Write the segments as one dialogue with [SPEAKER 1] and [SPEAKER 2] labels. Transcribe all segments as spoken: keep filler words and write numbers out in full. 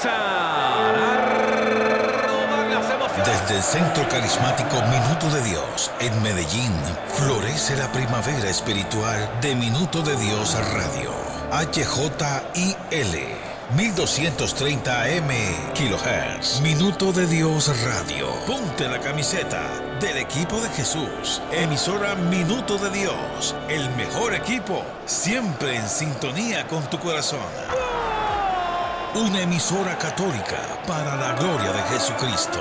[SPEAKER 1] comenzar a rodar las emociones.
[SPEAKER 2] Desde el Centro Carismático Minuto de Dios en Medellín, florece la primavera espiritual de Minuto de Dios Radio. H J I L, mil doscientos treinta A M kilohertz. Minuto de Dios Radio. Ponte la camiseta del equipo de Jesús. Emisora Minuto de Dios. El mejor equipo, siempre en sintonía con tu corazón. Una emisora católica para la gloria de Jesucristo.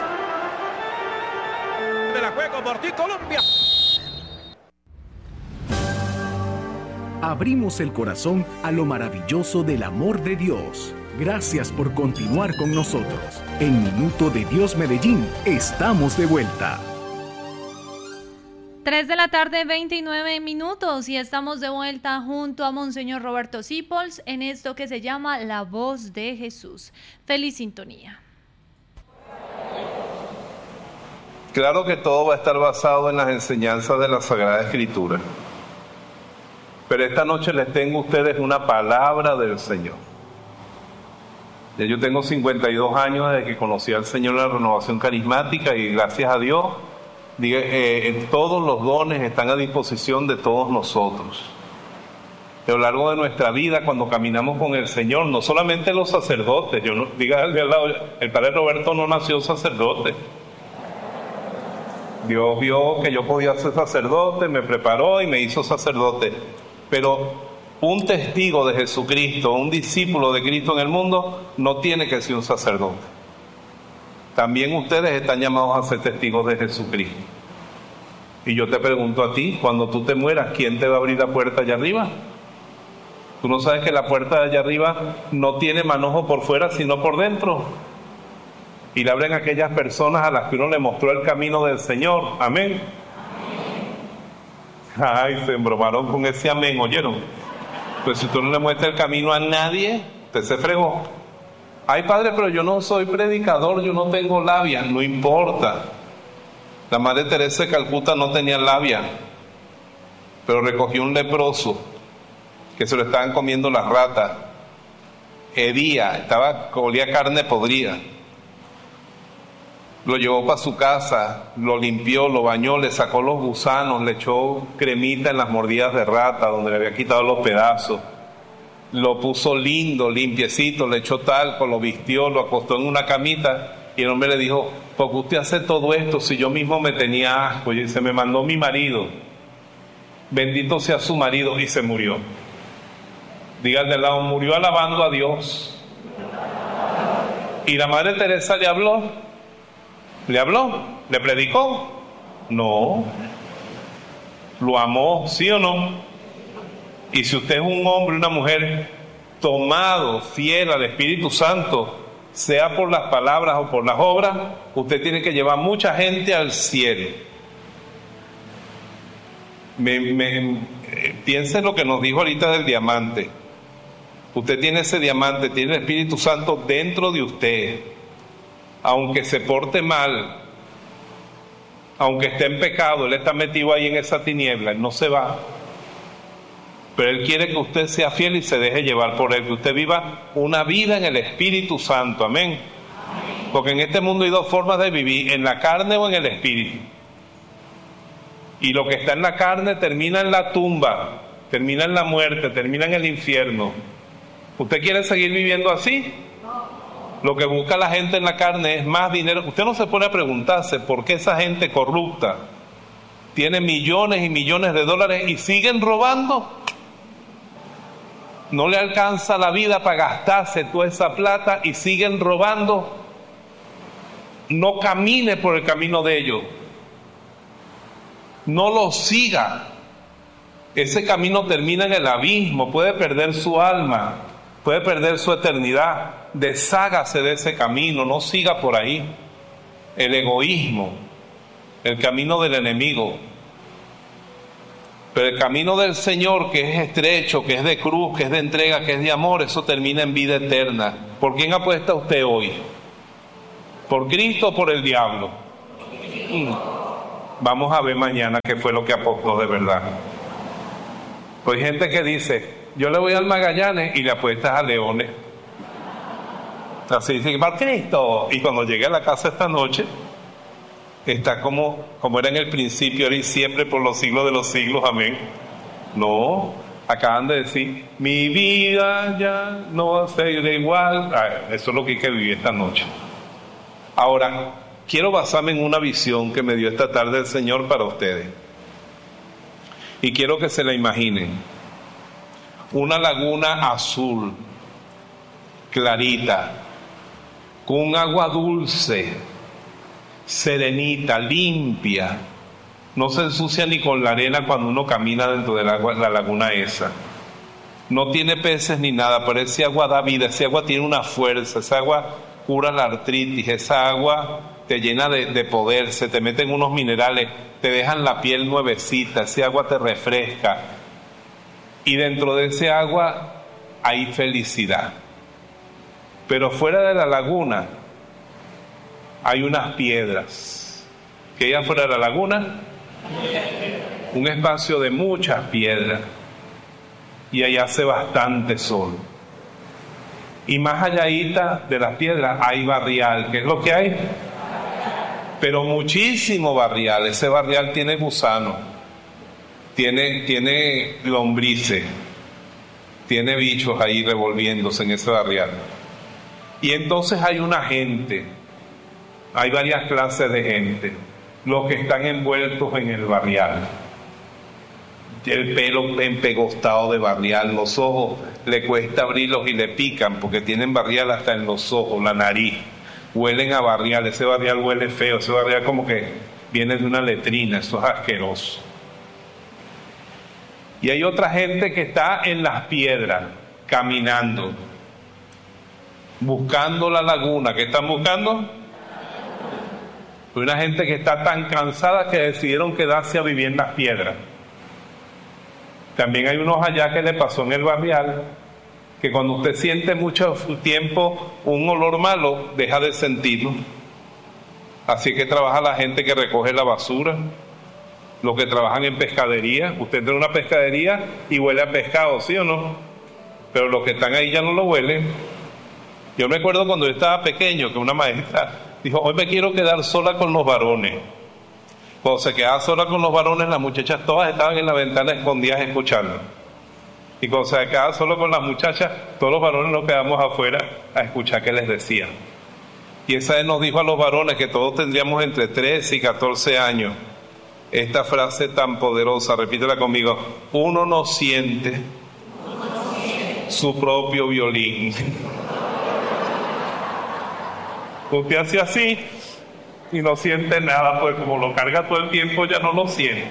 [SPEAKER 1] De la juego por ti, Colombia.
[SPEAKER 3] Abrimos el corazón a lo maravilloso del amor de Dios. Gracias por continuar con nosotros. En Minuto de Dios Medellín, estamos de vuelta.
[SPEAKER 4] tres de la tarde, veintinueve minutos, y estamos de vuelta junto a Monseñor Roberto Sipols en esto que se llama La Voz de Jesús. Feliz sintonía.
[SPEAKER 5] Claro que todo va a estar basado en las enseñanzas de la Sagrada Escritura. Pero esta noche les tengo a ustedes una palabra del Señor. Ya yo tengo cincuenta y dos años desde que conocí al Señor en la renovación carismática y gracias a Dios, diga, eh, todos los dones están a disposición de todos nosotros. A lo largo de nuestra vida, cuando caminamos con el Señor, no solamente los sacerdotes, yo no, diga al de al lado, el Padre Roberto no nació sacerdote. Dios vio que yo podía ser sacerdote, me preparó y me hizo sacerdote. Pero un testigo de Jesucristo, un discípulo de Cristo en el mundo, no tiene que ser un sacerdote. También ustedes están llamados a ser testigos de Jesucristo. Y yo te pregunto a ti, cuando tú te mueras, ¿quién te va a abrir la puerta allá arriba? Tú no sabes que la puerta de allá arriba no tiene manojo por fuera, sino por dentro. Y le abren a aquellas personas a las que uno le mostró el camino del Señor. Amén. Ay, se embromaron con ese amén, ¿oyeron? Pues si tú no le muestras el camino a nadie, te se fregó. Ay, padre, pero yo no soy predicador, yo no tengo labia. No importa. La Madre Teresa de Calcuta no tenía labia, pero recogió un leproso que se lo estaban comiendo las ratas. Hedía, estaba, olía carne podrida. Lo llevó para su casa, lo limpió, lo bañó, le sacó los gusanos, le echó cremita en las mordidas de rata donde le había quitado los pedazos. Lo puso lindo, limpiecito, le echó talco, lo vistió, lo acostó en una camita y el hombre le dijo, ¿por qué usted hace todo esto si yo mismo me tenía asco? Y se me mandó mi marido. Bendito sea su marido, y se murió. Diga al de lado, murió alabando a Dios. Y la Madre Teresa le habló. ¿Le habló? ¿Le predicó? No. ¿Lo amó? ¿Sí o no? Y si usted es un hombre, una mujer tomado, fiel al Espíritu Santo, sea por las palabras o por las obras, usted tiene que llevar mucha gente al cielo. Me, me, piense lo que nos dijo ahorita del diamante. Usted tiene ese diamante, tiene el Espíritu Santo dentro de usted. Aunque se porte mal, aunque esté en pecado, Él está metido ahí en esa tiniebla, Él no se va. Pero Él quiere que usted sea fiel y se deje llevar por Él, que usted viva una vida en el Espíritu Santo, amén. Porque en este mundo hay dos formas de vivir, en la carne o en el Espíritu. Y lo que está en la carne termina en la tumba, termina en la muerte, termina en el infierno. ¿Usted quiere seguir viviendo así? Lo que busca la gente en la carne es más dinero. Usted no se pone a preguntarse por qué esa gente corrupta tiene millones y millones de dólares y siguen robando. No le alcanza la vida para gastarse toda esa plata y siguen robando. No camine por el camino de ellos. No lo siga. Ese camino termina en el abismo. Puede perder su alma. Puede perder su eternidad. Deshágase de ese camino, no siga por ahí. El egoísmo, el camino del enemigo. Pero el camino del Señor, que es estrecho, que es de cruz, que es de entrega, que es de amor, eso termina en vida eterna. ¿Por quién apuesta usted hoy? ¿Por Cristo o por el diablo? Vamos a ver mañana qué fue lo que apostó de verdad. Pues hay gente que dice, yo le voy al Magallanes y le apuestas a Leones. Así dice, para Cristo. Y cuando llegué a la casa esta noche, está como, como era en el principio, ahora y siempre, por los siglos de los siglos, amén. No, acaban de decir, mi vida ya no va a ser igual. Ay, eso es lo que hay que vivir esta noche. Ahora, quiero basarme en una visión que me dio esta tarde el Señor para ustedes. Y quiero que se la imaginen. Una laguna azul, clarita, con un agua dulce, serenita, limpia. No se ensucia ni con la arena cuando uno camina dentro de la, agua, la laguna esa. No tiene peces ni nada, pero ese agua da vida, ese agua tiene una fuerza, esa agua cura la artritis, esa agua te llena de, de poder, se te meten unos minerales, te dejan la piel nuevecita, ese agua te refresca. Y dentro de ese agua hay felicidad. Pero fuera de la laguna hay unas piedras. ¿Qué hay afuera de la laguna? Un espacio de muchas piedras. Y ahí hace bastante sol. Y más allá de las piedras hay barrial. ¿Qué es lo que hay? Pero muchísimo barrial. Ese barrial tiene gusanos, tiene, tiene lombrices, tiene bichos ahí revolviéndose en ese barrial. Y entonces hay una gente, hay varias clases de gente. Los que están envueltos en el barrial, el pelo empegostado de barrial, los ojos le cuesta abrirlos y le pican porque tienen barrial hasta en los ojos, la nariz, huelen a barrial, ese barrial huele feo, ese barrial como que viene de una letrina, eso es asqueroso. Y hay otra gente que está en las piedras, caminando, buscando la laguna. ¿Qué están buscando? Una gente que está tan cansada que decidieron quedarse a vivir en las piedras. También hay unos allá que le pasó en el barrial, que cuando usted siente mucho tiempo un olor malo, deja de sentirlo. Así que trabaja la gente que recoge la basura, los que trabajan en pescadería. Usted entra en una pescadería y huele a pescado, ¿sí o no? Pero los que están ahí ya no lo huelen. Yo me acuerdo cuando yo estaba pequeño que una maestra dijo, hoy me quiero quedar sola con los varones. Cuando se quedaba sola con los varones, las muchachas todas estaban en la ventana escondidas escuchando. Y cuando se quedaba solo con las muchachas, todos los varones nos quedamos afuera a escuchar qué les decían. Y esa vez nos dijo a los varones que todos tendríamos entre trece y catorce años. Esta frase tan poderosa, repítela conmigo, uno no siente su propio violín. Usted hace así y no siente nada, pues como lo carga todo el tiempo ya no lo siente.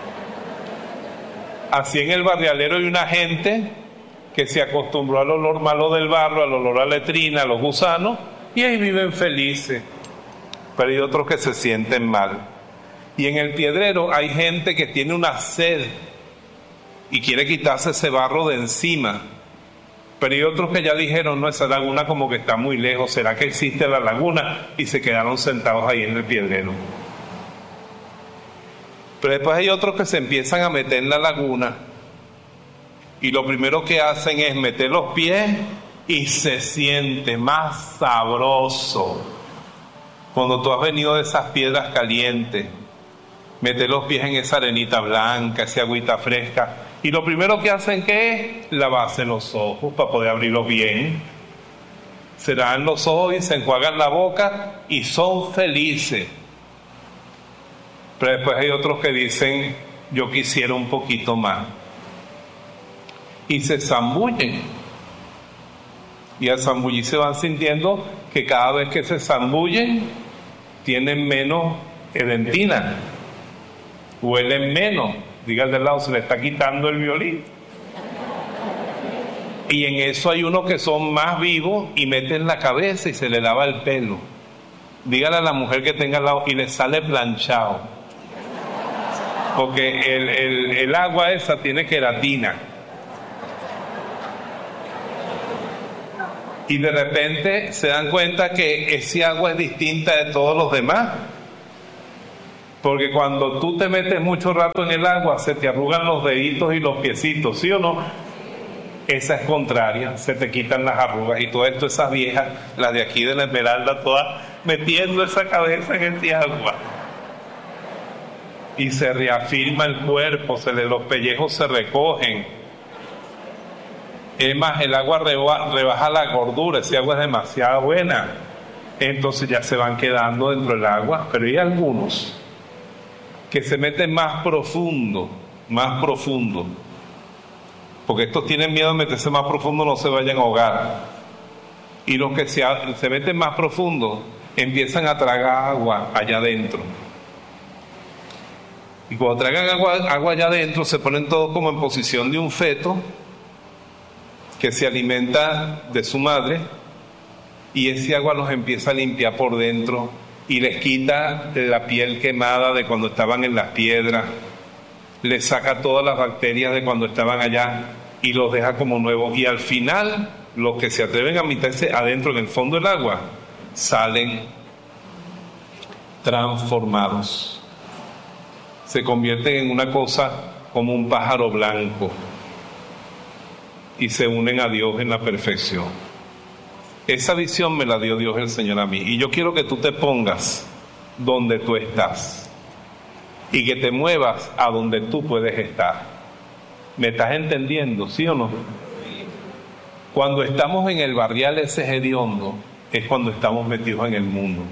[SPEAKER 5] Así en el barrialero hay una gente que se acostumbró al olor malo del barro, al olor a letrina, a los gusanos, y ahí viven felices. Pero hay otros que se sienten mal. Y en el piedrero hay gente que tiene una sed y quiere quitarse ese barro de encima. Pero hay otros que ya dijeron, no, esa laguna como que está muy lejos, ¿será que existe la laguna? Y se quedaron sentados ahí en el piedrero. Pero después hay otros que se empiezan a meter en la laguna y lo primero que hacen es meter los pies y se siente más sabroso. Cuando tú has venido de esas piedras calientes, meter los pies en esa arenita blanca, esa agüita fresca, y lo primero que hacen que es lavarse los ojos para poder abrirlos bien. Se lavan los ojos y se enjuagan la boca y son felices. Pero después hay otros que dicen, yo quisiera un poquito más. Y se zambullen. Y al zambullirse van sintiendo que cada vez que se zambullen, tienen menos edentina. Huelen menos. Diga al del lado, se le está quitando el violín. Y en eso hay unos que son más vivos y meten la cabeza y se le lava el pelo. Dígale a la mujer que tenga al lado y le sale planchado. Porque el, el, el agua esa tiene queratina. Y de repente se dan cuenta que ese agua es distinta de todos los demás. Porque cuando tú te metes mucho rato en el agua, se te arrugan los deditos y los piecitos, ¿sí o no? esa es contraria, se te quitan las arrugas y todo esto, esas viejas, las de aquí de la Esmeralda, todas metiendo esa cabeza en ese agua. Y se reafirma el cuerpo, se le, los pellejos se recogen. Es más, el agua reba, rebaja la gordura, ese agua es demasiado buena. Entonces ya se van quedando dentro del agua, pero hay algunos que se meten más profundo, más profundo. Porque estos tienen miedo de meterse más profundo, no se vayan a ahogar. Y los que se, se meten más profundo empiezan a tragar agua allá adentro. Y cuando tragan agua, agua allá adentro, se ponen todos como en posición de un feto que se alimenta de su madre, y ese agua los empieza a limpiar por dentro y les quita la piel quemada de cuando estaban en las piedras, les saca todas las bacterias de cuando estaban allá y los deja como nuevos. Y al final, los que se atreven a meterse adentro en el fondo del agua, salen transformados. Se convierten en una cosa como un pájaro blanco y se unen a Dios en la perfección. Esa visión me la dio Dios el Señor a mí, y yo quiero que tú te pongas donde tú estás y que te muevas a donde tú puedes estar. ¿Me estás entendiendo, sí o no? Cuando estamos en el barrial ese hediondo es cuando estamos metidos en el mundo.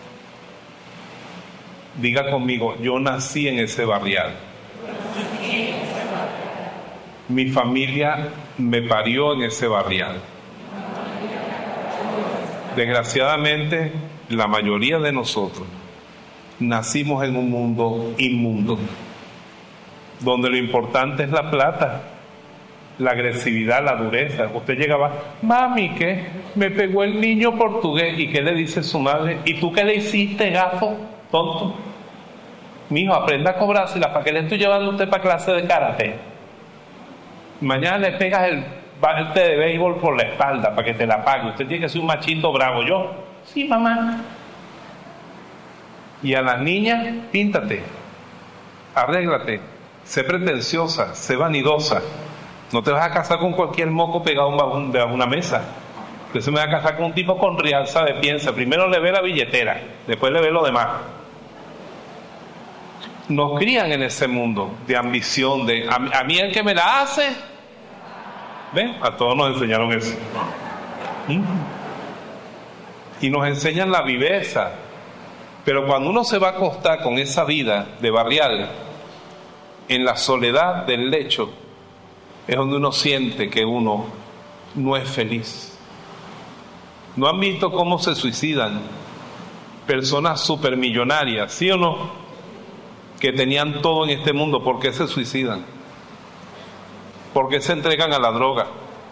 [SPEAKER 5] Diga conmigo, yo nací en ese barrial. Mi familia me parió en ese barrial. Desgraciadamente, la mayoría de nosotros nacimos en un mundo inmundo, donde lo importante es la plata, la agresividad, la dureza. Usted llegaba, mami, ¿qué? Me pegó el niño portugués. ¿Y qué le dice su madre? ¿Y tú qué le hiciste, gafo, tonto? Mijo, aprenda a cobrársela. ¿Para qué le estoy llevando a usted para clase de karate? Mañana le pegas el bate de béisbol por la espalda para que te la pague. Usted tiene que ser un machito bravo. ¿Yo? Sí, mamá. Y a las niñas, píntate, arréglate, sé pretenciosa, sé vanidosa. No te vas a casar con cualquier moco pegado a una mesa. Usted se me va a casar con un tipo con rialza de piensa. Primero le ve la billetera, después le ve lo demás. Nos crían en ese mundo de ambición, de a, a mí el que me la hace. ¿Ven? A todos nos enseñaron eso. ¿Mm? Y nos enseñan la viveza. Pero cuando uno se va a acostar con esa vida de barrial, en la soledad del lecho, es donde uno siente que uno no es feliz. ¿No han visto cómo se suicidan personas supermillonarias, sí o no? Que tenían todo en este mundo. ¿Por qué se suicidan? ¿Por qué se entregan a la droga?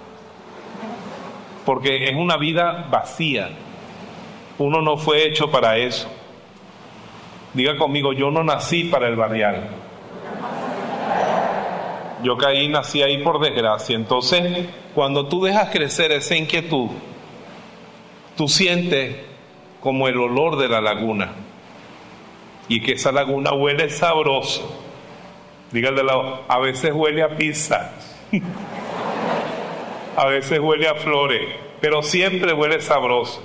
[SPEAKER 5] Porque es una vida vacía. Uno no fue hecho para eso. Diga conmigo, yo no nací para el barrial. Yo caí, nací ahí por desgracia. Entonces, cuando tú dejas crecer esa inquietud, tú sientes como el olor de la laguna. Y que esa laguna huele sabroso. Dígale al lado, a veces huele a pizza. A veces huele a flores. Pero siempre huele sabroso.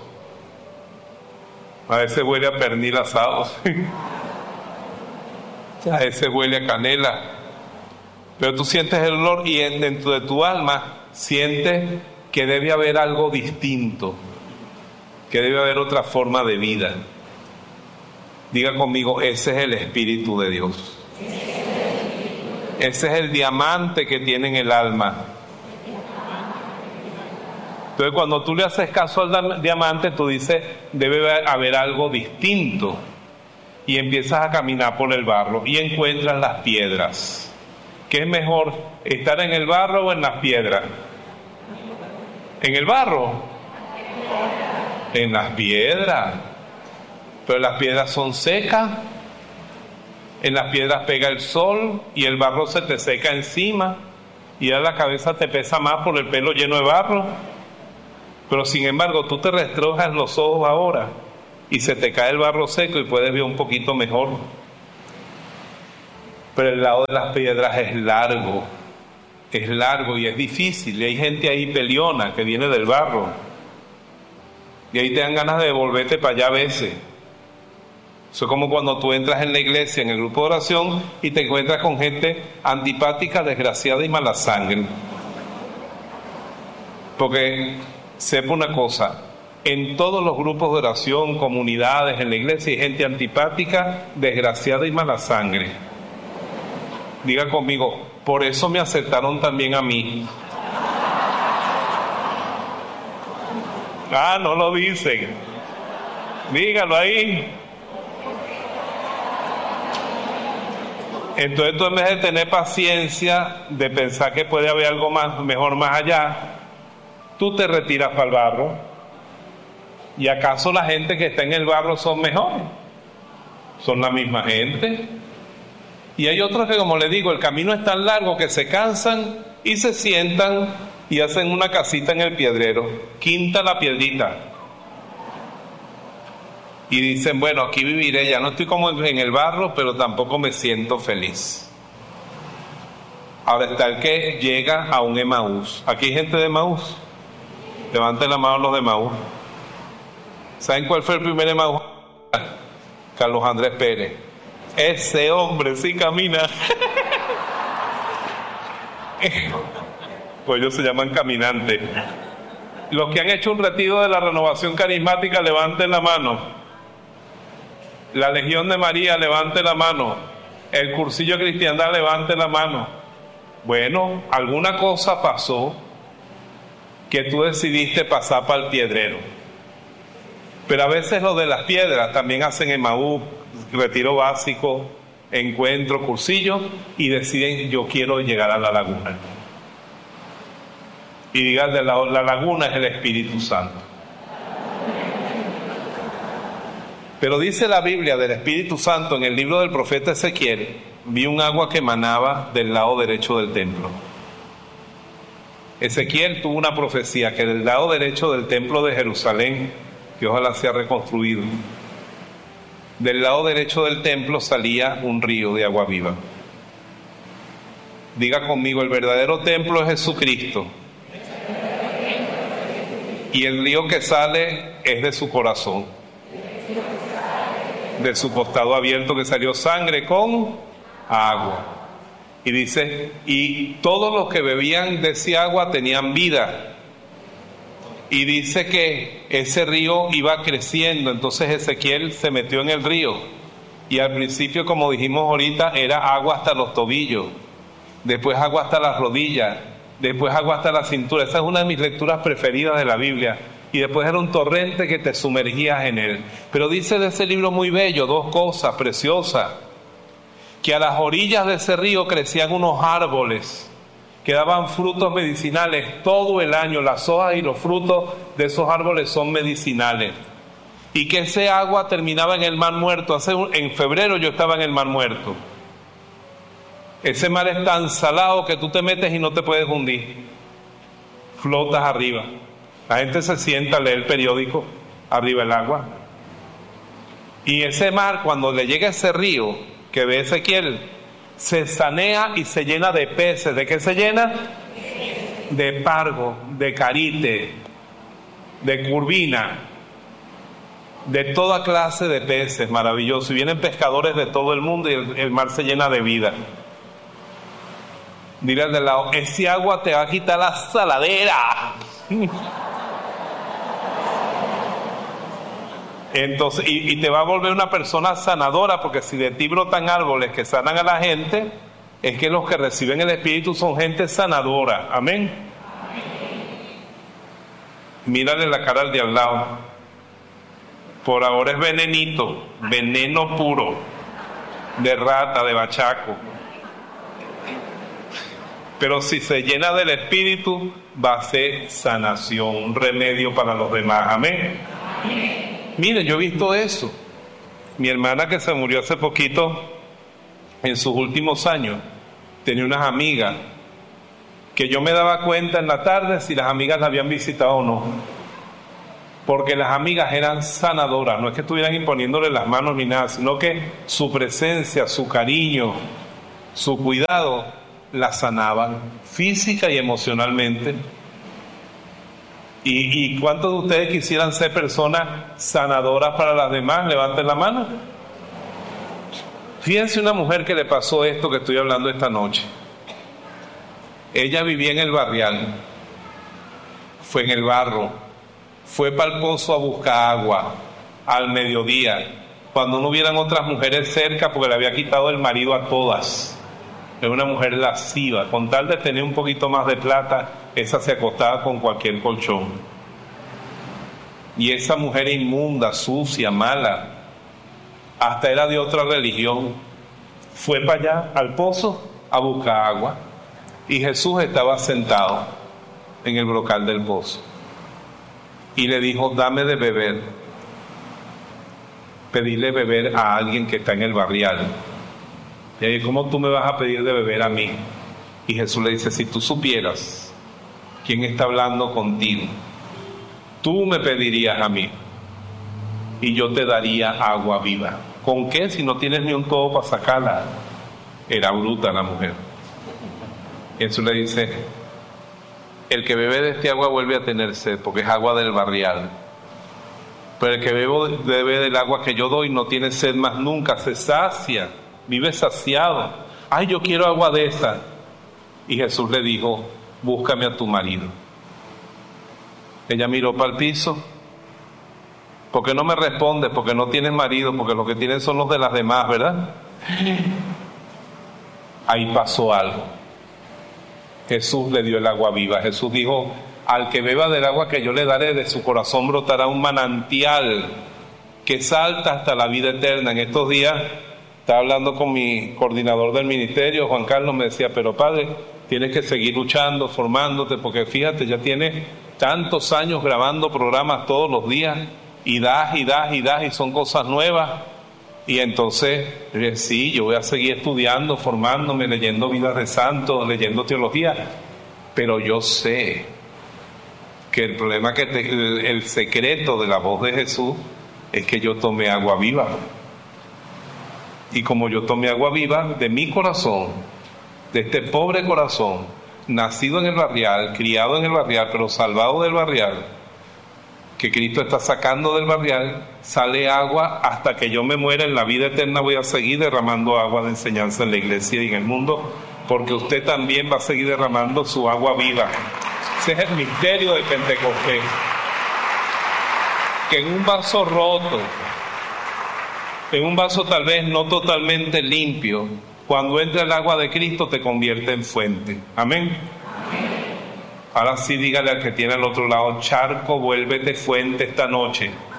[SPEAKER 5] A veces huele a pernil asado. A veces huele a canela. Pero tú sientes el olor y dentro de tu alma sientes que debe haber algo distinto, que debe haber otra forma de vida. Diga conmigo, ese es el Espíritu de Dios. Ese es el diamante que tiene en el alma. Entonces cuando tú le haces caso al diamante, tú dices, debe haber algo distinto. Y empiezas a caminar por el barro y encuentras las piedras. ¿Qué es mejor, estar en el barro o en las piedras? ¿En el barro? En las piedras. Pero las piedras son secas. En las piedras pega el sol y el barro se te seca encima. Y ya la cabeza te pesa más por el pelo lleno de barro. Pero sin embargo, tú te restrojas los ojos ahora y se te cae el barro seco y puedes ver un poquito mejor. Pero el lado de las piedras es largo, es largo y es difícil, y hay gente ahí peleona que viene del barro, y ahí te dan ganas de devolverte para allá a veces. Eso es como cuando tú entras en la iglesia, en el grupo de oración, y te encuentras con gente antipática, desgraciada y mala sangre. Porque sepa una cosa, en todos los grupos de oración, comunidades, en la iglesia, hay gente antipática, desgraciada y mala sangre. Diga conmigo, por eso me aceptaron también a mí. Ah, no lo dicen. Dígalo ahí. Entonces tú, en vez de tener paciencia, de pensar que puede haber algo más, mejor más allá, tú te retiras para el barro. ¿Y acaso la gente que está en el barro son mejores? Son la misma gente. Y hay otros que, como les digo, el camino es tan largo que se cansan y se sientan y hacen una casita en el piedrero, quinta la piedrita, y dicen, bueno, aquí viviré, ya no estoy como en el barro, pero tampoco me siento feliz. Ahora está el que llega a un Emaús. ¿Aquí hay gente de Emaús? Levanten la mano los de Emaús. ¿Saben cuál fue el primer Emaús? Carlos Andrés Pérez. Ese hombre sí camina. Pues ellos se llaman caminantes. Los que han hecho un retiro de la renovación carismática, levanten la mano. La Legión de María, levante la mano. El cursillo de cristiandad, levante la mano. Bueno, alguna cosa pasó que tú decidiste pasar para el piedrero. Pero a veces lo de las piedras también hacen Emaús, retiro básico, encuentro, cursillo, y deciden, yo quiero llegar a la laguna. Y digan, de la, la laguna es el Espíritu Santo. Pero dice la Biblia del Espíritu Santo en el libro del profeta Ezequiel, vi un agua que emanaba del lado derecho del templo. Ezequiel tuvo una profecía que del lado derecho del templo de Jerusalén, que ojalá sea reconstruido, del lado derecho del templo salía un río de agua viva. Diga conmigo, el verdadero templo es Jesucristo. Y el río que sale es de su corazón, de su costado abierto, que salió sangre con agua. Y dice, y todos los que bebían de esa agua tenían vida. Y dice que ese río iba creciendo. Entonces Ezequiel se metió en el río, y al principio, como dijimos ahorita, era agua hasta los tobillos, después agua hasta las rodillas, después agua hasta la cintura. Esa es una de mis lecturas preferidas de la Biblia. Y después era un torrente que te sumergías en él. Pero dice de ese libro muy bello dos cosas preciosas: que a las orillas de ese río crecían unos árboles que daban frutos medicinales todo el año. Las hojas y los frutos de esos árboles son medicinales. Y que ese agua terminaba en el Mar Muerto. Hace un, en febrero yo estaba en el Mar Muerto. Ese mar es tan salado que tú te metes y no te puedes hundir. Flotas arriba. La gente se sienta a leer el periódico arriba del agua. Y ese mar, cuando le llega ese río que ve Ezequiel, se sanea y se llena de peces. ¿De qué se llena? De pargo, de carite, de curvina, de toda clase de peces. Maravilloso. Y vienen pescadores de todo el mundo y el, el mar se llena de vida. Dile al de lado, ese agua te va a quitar la saladera. Entonces, y, y te va a volver una persona sanadora, porque si de ti brotan árboles que sanan a la gente, es que los que reciben el Espíritu son gente sanadora. Amén. Mírale la cara al de al lado. Por ahora es venenito, veneno puro, de rata, de bachaco. Pero si se llena del Espíritu, va a ser sanación, un remedio para los demás. Amén. Amén. Mire, yo he visto eso. Mi hermana, que se murió hace poquito, en sus últimos años, tenía unas amigas que yo me daba cuenta en la tarde si las amigas la habían visitado o no. Porque las amigas eran sanadoras, no es que estuvieran imponiéndole las manos ni nada, sino que su presencia, su cariño, su cuidado la sanaban física y emocionalmente. ¿Y, y cuántos de ustedes quisieran ser personas sanadoras para las demás? Levanten la mano. Fíjense una mujer que le pasó esto que estoy hablando esta noche. Ella vivía en el barrial, fue en el barro, fue para el pozo a buscar agua al mediodía, cuando no hubieran otras mujeres cerca porque le había quitado el marido a todas. Era una mujer lasciva, con tal de tener un poquito más de plata, esa se acostaba con cualquier colchón. Y esa mujer inmunda, sucia, mala, hasta era de otra religión, fue para allá al pozo a buscar agua. Y Jesús estaba sentado en el brocal del pozo. Y le dijo, dame de beber. Pedirle beber a alguien que está en el barrial. Y ahí, ¿cómo tú me vas a pedir de beber a mí? Y Jesús le dice, si tú supieras quién está hablando contigo, tú me pedirías a mí y yo te daría agua viva. ¿Con qué? Si no tienes ni un todo para sacarla. Era bruta la mujer. Jesús le dice, el que bebe de este agua vuelve a tener sed, porque es agua del barrial. Pero el que bebe, bebe del agua que yo doy no tiene sed más nunca, se sacia, vive saciado. Ay, yo quiero agua de esa. Y Jesús le dijo, búscame a tu marido. Ella miró para el piso. ¿Por qué no me respondes? Porque no tienes marido, porque los que tienen son los de las demás, ¿verdad? Ahí pasó algo. Jesús le dio el agua viva. Jesús dijo, al que beba del agua que yo le daré, de su corazón brotará un manantial que salta hasta la vida eterna. En estos días estaba hablando con mi coordinador del ministerio, Juan Carlos, me decía, pero padre, tienes que seguir luchando, formándote, porque fíjate, ya tienes tantos años grabando programas todos los días, y das, y das, y das, y son cosas nuevas. Y entonces, sí, yo voy a seguir estudiando, formándome, leyendo vidas de santos, leyendo teología, pero yo sé que el problema, que te, el, el secreto de la voz de Jesús es que yo tomé agua viva. Y como yo tomé agua viva de mi corazón, de este pobre corazón, nacido en el barrial, criado en el barrial, pero salvado del barrial, que Cristo está sacando del barrial, sale agua hasta que yo me muera. En la vida eterna voy a seguir derramando agua de enseñanza en la iglesia y en el mundo, porque usted también va a seguir derramando su agua viva. Ese es el misterio de Pentecostés. Que en un vaso roto, en un vaso tal vez no totalmente limpio, cuando entra el agua de Cristo te convierte en fuente. Amén. Ahora sí, dígale al que tiene al otro lado, charco, vuélvete fuente esta noche.